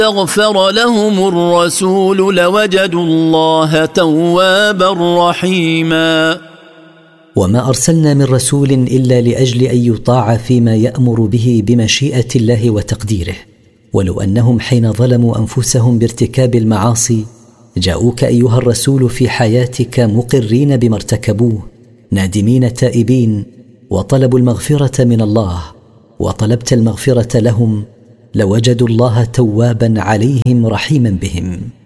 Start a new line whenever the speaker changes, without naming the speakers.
استغفر لهم الرسول لوجدوا الله توابا رحيما.
وما أرسلنا من رسول إلا لأجل أن يطاع فيما يأمر به بمشيئة الله وتقديره. ولو أنهم حين ظلموا أنفسهم بارتكاب المعاصي جاءوك أيها الرسول في حياتك مقرين بما ارتكبوه نادمين تائبين وطلبوا المغفرة من الله وطلبت المغفرة لهم، لوجدوا الله توابا عليهم رحيما بهم.